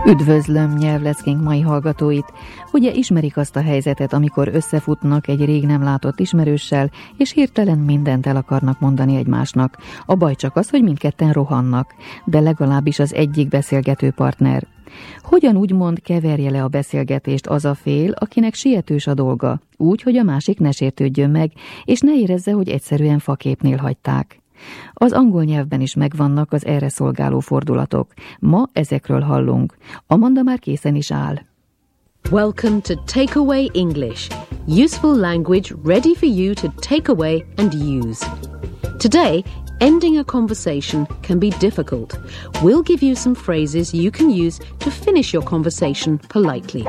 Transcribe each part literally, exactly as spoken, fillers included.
Üdvözlöm nyelvleckénk mai hallgatóit! Ugye ismerik azt a helyzetet, amikor összefutnak egy rég nem látott ismerőssel, és hirtelen mindent el akarnak mondani egymásnak. A baj csak az, hogy mindketten rohannak, de legalábbis az egyik beszélgető partner. Hogyan úgymond keverje le a beszélgetést az a fél, akinek sietős a dolga, úgy, hogy a másik ne sértődjön meg, és ne érezze, hogy egyszerűen faképnél hagyták. Az angol nyelvben is megvannak az erre szolgáló fordulatok. Ma ezekről hallunk. Amanda már készen is áll. Welcome to Takeaway English. Useful language ready for you to take away and use. Today, ending a conversation can be difficult. We'll give you some phrases you can use to finish your conversation politely.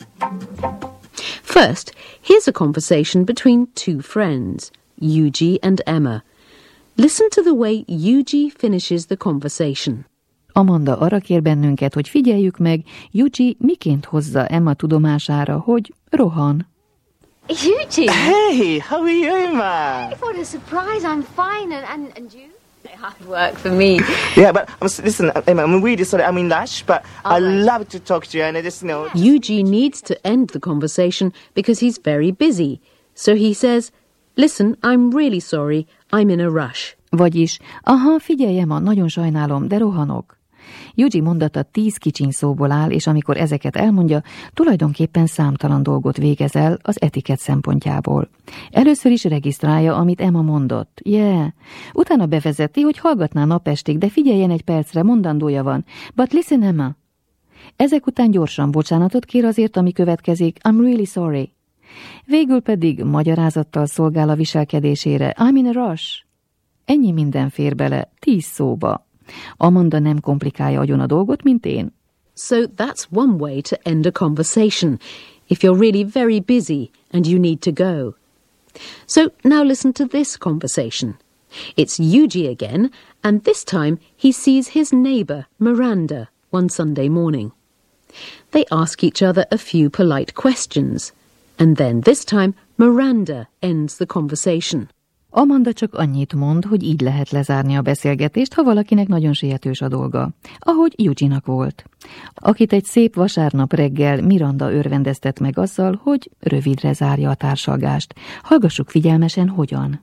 First, here's a conversation between two friends, Yuji and Emma. Listen to the way Yuji finishes the conversation. Amanda arra kér bennünket, hogy figyeljük meg, Yuji miként hozza Emma tudomására, hogy rohan. Yuji! Hey, how are you, Emma? What a surprise, I'm fine, and, and, and you? Hard work for me. Yeah, but I'm, listen, Emma, I'm really sorry, I'm in Lash, but All I right. love to talk to you, and I just, you know... Yuji needs to end the conversation because he's very busy. So he says, listen, I'm really sorry, I'm in a rush. Vagyis, aha, figyelj Emma, nagyon sajnálom, de rohanok. Yuji mondata tíz kicsiny szóból áll, és amikor ezeket elmondja, tulajdonképpen számtalan dolgot végez el az etikett szempontjából. Először is regisztrálja, amit Emma mondott. Yeah. Utána bevezeti, hogy hallgatná napestig, de figyeljen egy percre, mondandója van. But listen, Emma. Ezek után gyorsan bocsánatot kér azért, ami következik. I'm really sorry. Végül pedig magyarázattal szolgál a viselkedésére. I'm in a rush. Ennyi minden fér bele, tíz szóba. Amanda nem komplikálja agyon a dolgot, mint én. So that's one way to end a conversation, if you're really very busy and you need to go. So now listen to this conversation. It's Yuji again, and this time he sees his neighbour, Miranda, one Sunday morning. They ask each other a few polite questions, and then this time Miranda ends the conversation. Amanda csak annyit mond, hogy így lehet lezárni a beszélgetést, ha valakinek nagyon sietős a dolga, ahogy Yujinak volt, akit egy szép vasárnap reggel Miranda örvendeztet meg azzal, hogy rövidre zárja a társalgást. Hallgassuk figyelmesen, hogyan.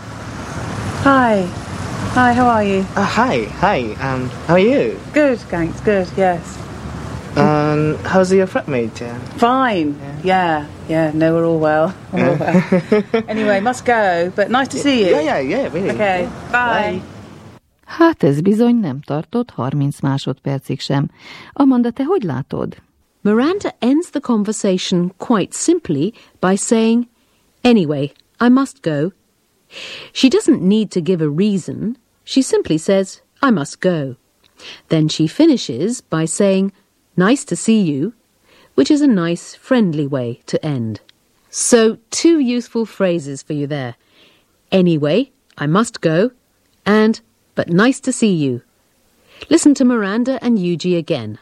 Hi. Hi, how are you? Uh, hi, hi, um, how are you? Good, thanks, good, yes. Um, how's your flatmate? Yeah? Fine. Yeah. yeah, yeah, no, we're all well. We're all well. Anyway, must go, but nice to see you. Yeah, yeah, yeah, really. Okay, bye. Bye. Hát ez bizony nem tartott harminc másodpercig sem. Amanda, te hogy látod? Miranda ends the conversation quite simply by saying, anyway, I must go. She doesn't need to give a reason. She simply says, I must go. Then she finishes by saying, nice to see you, which is a nice, friendly way to end. So, two useful phrases for you there. Anyway, I must go, and but nice to see you. Listen to Miranda and Yuji again.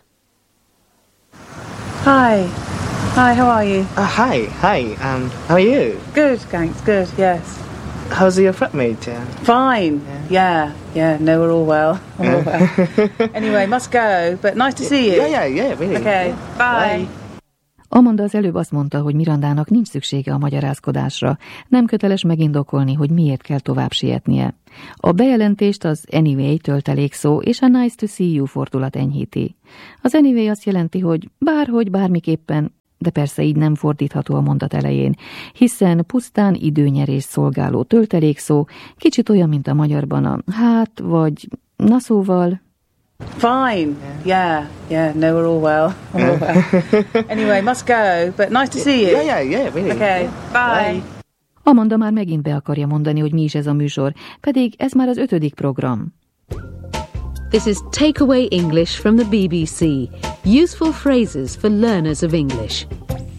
Hi. Hi, how are you? Uh, hi, hi, um, how are you? Good, thanks, good, yes. How's your flatmate? Yeah? Fine. Yeah, yeah, no, we're all well. We're all well. Anyway, must go, but nice to see you. Yeah, yeah, yeah, really. Okay, bye. Bye. Amanda az előbb azt mondta, hogy Mirandának nincs szüksége a magyarázkodásra, nem köteles megindokolni, hogy miért kell tovább sietnie. A bejelentést az anyway töltelékszó és a nice to see you fordulat enyhíti. Az anyway azt jelenti, hogy bárhogy, bármiképpen, de persze így nem fordítható a mondat elején, hiszen pusztán időnyerés szolgáló töltelékszó, kicsit olyan, mint a magyarban a hát, vagy na szóval... Fine. Yeah, yeah, no, we're all well. We're all well. Anyway, must go, but nice to see you. Yeah, yeah, yeah, really. Okay, bye. Bye. Amanda már megint be akarja mondani, hogy mi is ez a műsor, pedig ez már az ötödik program. This is Takeaway English from the B B C. Useful phrases for learners of English.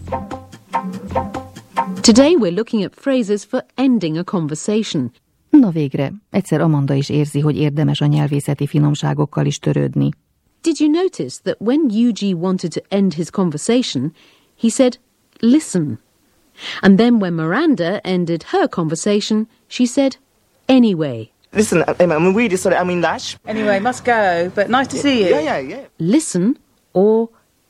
Today we're looking at phrases for ending a conversation. Na végre, egyszer Amanda is érzi, hogy érdemes a nyelvészeti finomságokkal is törődni. Did you notice that when Yuji wanted to end his conversation, he said, listen. And then when Miranda ended her conversation, she said, anyway. Listen, Emma, I'm really sorry, I'm in Lash. Anyway, must go, but nice to see you. Yeah, yeah, yeah. Listen or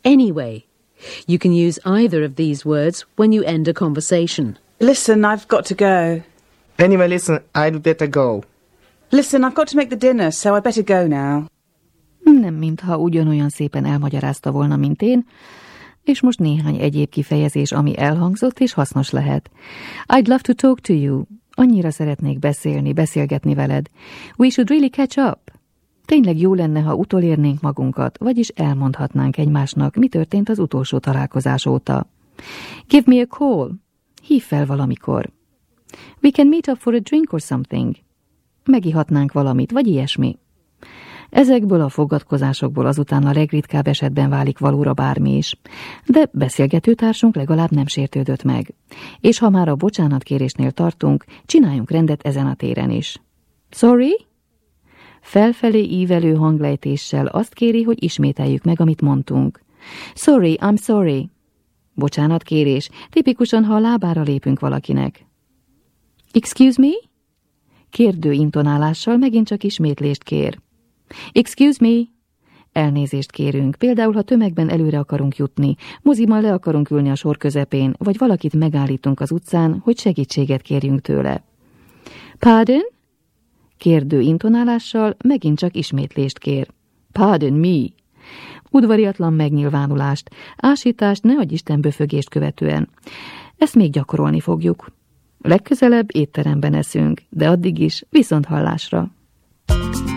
anyway. You can use either of these words when you end a conversation. Listen, I've got to go. Anyway, listen, I'd better go. Listen, I've got to make the dinner, so I better go now. Nem mintha ugyanolyan szépen elmagyarázta volna, mint én, és most néhány egyéb kifejezés, ami elhangzott és hasznos lehet. I'd love to talk to you. Annyira szeretnék beszélni, beszélgetni veled. We should really catch up. Tényleg jó lenne, ha utolérnénk magunkat, vagyis elmondhatnánk egymásnak, mi történt az utolsó találkozás óta. Give me a call. Hív fel valamikor. We can meet up for a drink or something. Megihatnánk valamit, vagy ilyesmi. Ezekből a fogadkozásokból azután a legritkább esetben válik valóra bármi is, de beszélgetőtársunk legalább nem sértődött meg. És ha már a bocsánatkérésnél tartunk, csináljunk rendet ezen a téren is. Sorry? Felfelé ívelő hanglejtéssel azt kéri, hogy ismételjük meg, amit mondtunk. Sorry, I'm sorry. Bocsánatkérés, tipikusan, ha a lábára lépünk valakinek. Excuse me? Kérdő intonálással megint csak ismétlést kér. Excuse me? Elnézést kérünk, például ha tömegben előre akarunk jutni, moziban le akarunk ülni a sor közepén, vagy valakit megállítunk az utcán, hogy segítséget kérjünk tőle. Pardon? Kérdő intonálással megint csak ismétlést kér. Pardon me? Udvariatlan megnyilvánulást, ásítást, ne adj Isten böfögést követően. Ezt még gyakorolni fogjuk. Legközelebb étteremben eszünk, de addig is viszonthallásra.